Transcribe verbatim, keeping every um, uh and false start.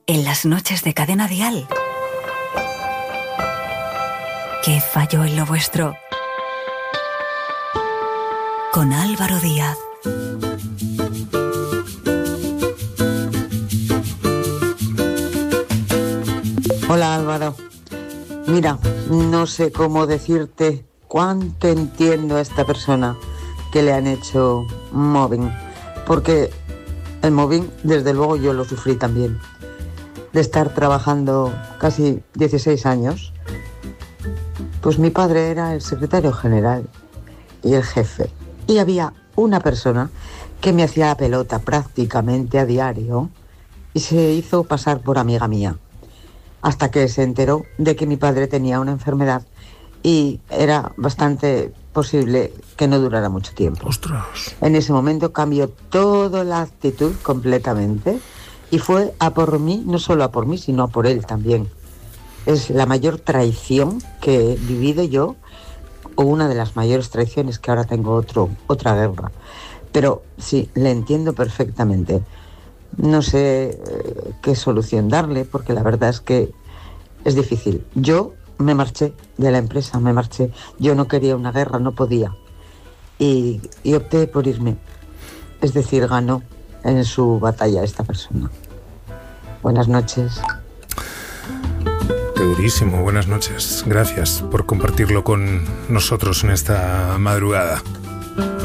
en las noches de Cadena Dial. ¿Qué falló en lo vuestro? Con Álvaro Díaz. Hola Álvaro, mira, no sé cómo decirte cuánto entiendo a esta persona que le han hecho mobbing, porque el mobbing desde luego yo lo sufrí también, de estar trabajando casi dieciséis años, pues mi padre era el secretario general y el jefe, y había una persona que me hacía la pelota prácticamente a diario y se hizo pasar por amiga mía. Hasta que se enteró de que mi padre tenía una enfermedad y era bastante posible que no durara mucho tiempo. ¡Ostras! En ese momento cambió toda la actitud completamente y fue a por mí, no solo a por mí, sino a por él también. Es la mayor traición que he vivido yo, o una de las mayores traiciones, que ahora tengo otro, otra guerra. Pero sí, le entiendo perfectamente. No sé eh, qué solución darle, porque la verdad es que es difícil. Yo me marché de la empresa, me marché. Yo no quería una guerra, no podía. Y, y opté por irme. Es decir, ganó en su batalla esta persona. Buenas noches. Qué durísimo, buenas noches. Gracias por compartirlo con nosotros en esta madrugada.